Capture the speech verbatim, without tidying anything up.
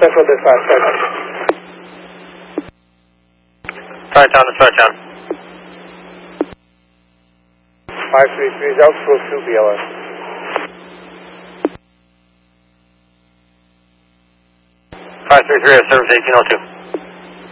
Central Dispatch, Tri-Town. Tri-Town to Tri-Town. five three three is Elksville two B L S. five three three, service eighteen oh two.